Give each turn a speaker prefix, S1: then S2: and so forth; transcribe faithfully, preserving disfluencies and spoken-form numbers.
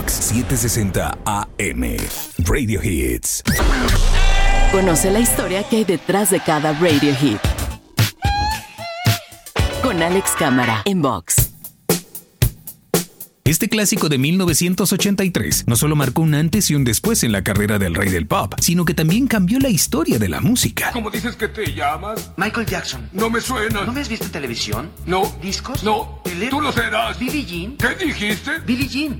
S1: Vox setecientos sesenta A M. Radio Hits.
S2: Conoce la historia que hay detrás de cada Radio Hit. Con Alex Cámara en Vox.
S1: Este clásico de mil novecientos ochenta y tres no solo marcó un antes y un después en la carrera del rey del pop, sino que también cambió la historia de la música.
S3: ¿Cómo dices que te llamas?
S4: Michael Jackson.
S3: No me suena.
S4: ¿No me has visto en televisión?
S3: No.
S4: ¿Discos?
S3: No.
S4: ¿Tele?
S3: Tú lo serás.
S4: ¿Billie Jean?
S3: ¿Qué dijiste?
S4: Billie Jean.